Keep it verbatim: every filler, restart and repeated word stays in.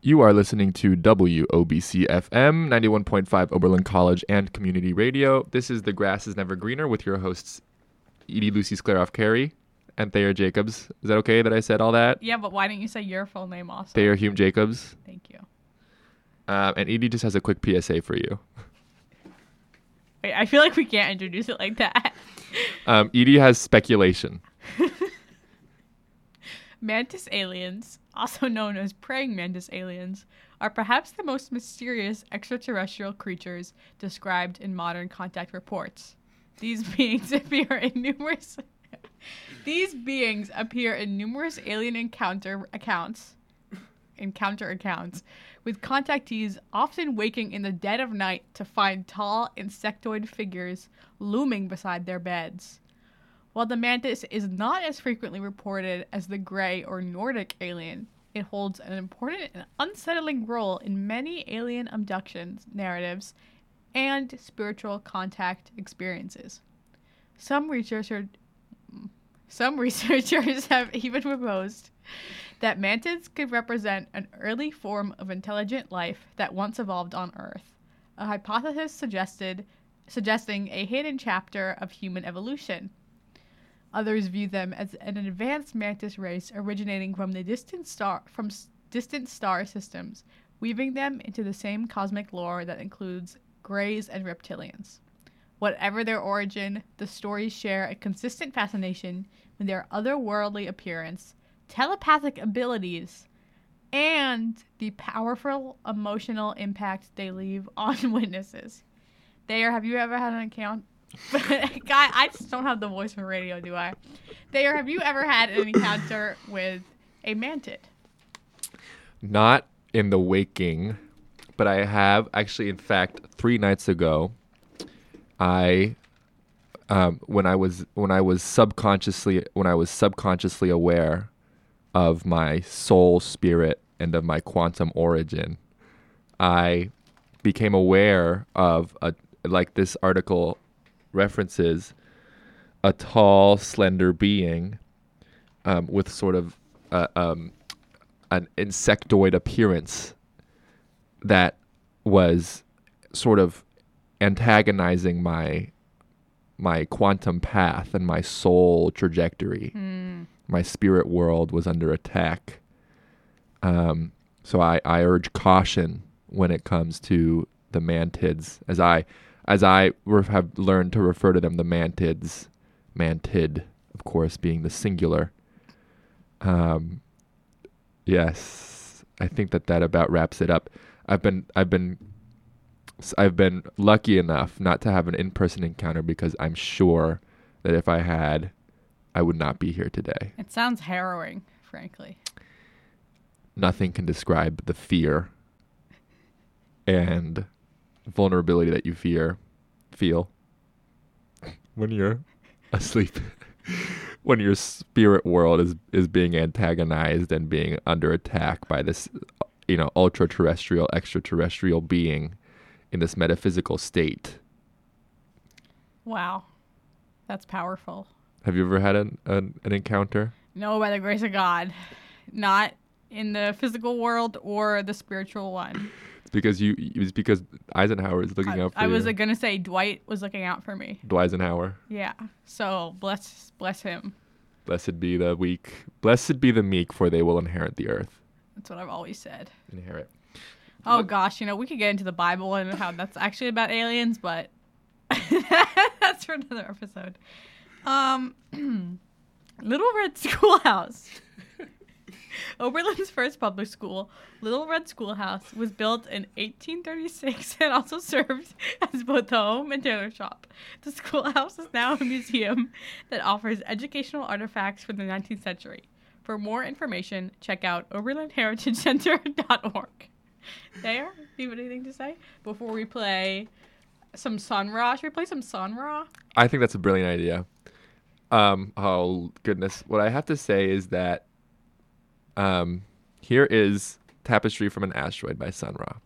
You are listening to W O B C F M, ninety-one point five Oberlin College and Community Radio. This is The Grass is Never Greener with your hosts, Edie Lucy Skleroff-Carey and Thayer Jacobs. Is that okay that I said all that? Yeah, but why didn't you say your full name also? Thayer Hume Jacobs. Thank you. Um, and Edie just has a quick P S A for you. Wait, I feel like we can't introduce it like that. Um, Edie has speculation. Mantis aliens, also known as praying mantis aliens, are perhaps the most mysterious extraterrestrial creatures described in modern contact reports. These beings appear in numerous These beings appear in numerous alien encounter accounts, encounter accounts, with contactees often waking in the dead of night to find tall insectoid figures looming beside their beds. While the mantis is not as frequently reported as the gray or Nordic alien, it holds an important and unsettling role in many alien abductions narratives and spiritual contact experiences. Some researchers, some researchers have even proposed that mantids could represent an early form of intelligent life that once evolved on Earth, a hypothesis suggested suggesting a hidden chapter of human evolution. Others view them as an advanced mantis race originating from the distant star from s- distant star systems, weaving them into the same cosmic lore that includes greys and reptilians. Whatever their origin, the stories share a consistent fascination with their otherworldly appearance, telepathic abilities, and the powerful emotional impact they leave on witnesses. Thayer, have you ever had an encounter? Guy, I just don't have the voice for radio, do I? Thayer, have you ever had an encounter with a mantid? Not in the waking, but I have actually, in fact, three nights ago, I, um, when I was when I was subconsciously when I was subconsciously aware of my soul, spirit, and of my quantum origin, I became aware of a like this article references a tall, slender being um, with sort of uh, um, an insectoid appearance that was sort of antagonizing my my quantum path and my soul trajectory. Mm. My spirit world was under attack. Um, so I, I urge caution when it comes to the mantids, as I as I ref- have learned to refer to them, the mantids, mantid, of course, being the singular. Um, yes, I think that that about wraps it up. I've been I've been I've been lucky enough not to have an in-person encounter because I'm sure that if I had, I would not be here today. It sounds harrowing, frankly. Nothing can describe the fear and vulnerability that you fear feel when you're asleep, when your spirit world is is being antagonized and being under attack by this, you know, ultra terrestrial, extraterrestrial being in this metaphysical state. Wow, that's powerful. Have you ever had an an, an encounter? No, by the grace of God, not in the physical world or the spiritual one. It's because you. It's because Eisenhower is looking I, out for I you. was uh, gonna say Dwight was looking out for me. Dwight Eisenhower. Yeah. So bless bless him. Blessed be the weak. Blessed be the meek, for they will inherit the earth. That's what I've always said. Inherit. Oh Look- gosh, you know, we could get into the Bible and how that's actually about aliens, but that's for another episode. Um, Little Red Schoolhouse. Oberlin's first public school, Little Red Schoolhouse, was built in eighteen thirty-six and also served as both a home and tailor shop. The schoolhouse is now a museum that offers educational artifacts from the nineteenth century. For more information, check out oberlin heritage center dot org. There, do you have anything to say before we play some Sun Ra? Should we play some Sun Ra? I think that's a brilliant idea. Um, oh goodness, what I have to say is that um, here is Tapestry from an Asteroid by Sun Ra.